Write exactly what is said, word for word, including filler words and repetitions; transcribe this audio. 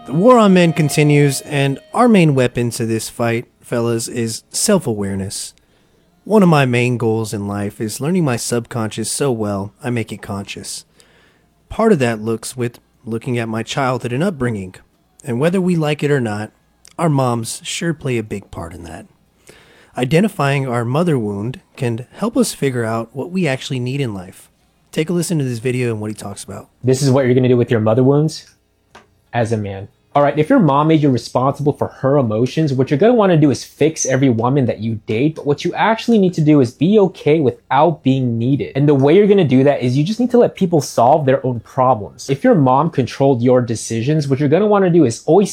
The war on men continues, and our main weapon to this fight, fellas, is self-awareness. One of my main goals in life is learning my subconscious so well I make it conscious. Part of that looks with looking at my childhood and upbringing, and whether we like it or not, our moms sure play a big part in that. Identifying our mother wound can help us figure out what we actually need in life. Take a listen to this video and what he talks about. This is what you're going to do with your mother wounds as a man. All right, if your mom made you responsible for her emotions, what you're going to want to do is fix every woman that you date. But what you actually need to do is be okay without being needed. And the way you're going to do that is you just need to let people solve their own problems. If your mom controlled your decisions, what you're going to want to do is always